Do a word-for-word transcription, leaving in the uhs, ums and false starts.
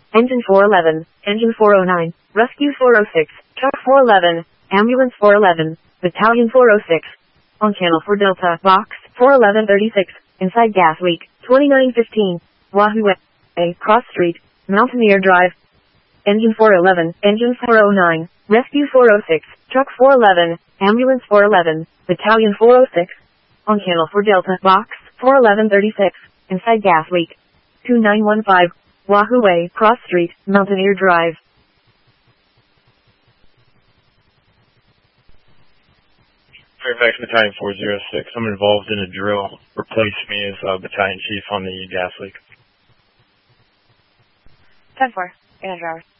Engine four eleven, Engine four oh nine, Rescue four oh six, Truck four eleven, Ambulance four eleven, Battalion four oh six. On channel four Delta, Box four eleven thirty-six, inside gas leak, twenty-nine fifteen, Wahoo Way, Cross Street, Mountaineer Drive. Engine four eleven, Engine four oh nine, Rescue four oh six, Truck four eleven, Ambulance four eleven, Battalion four oh six. On channel four Delta, Box four eleven thirty-six, inside gas leak, two nine one five, Wahoo Way, Cross Street, Mountaineer Drive. Fairfax Battalion four oh six. I'm involved in a drill. Replace me as uh, Battalion Chief on the gas leak. ten four, in a driver.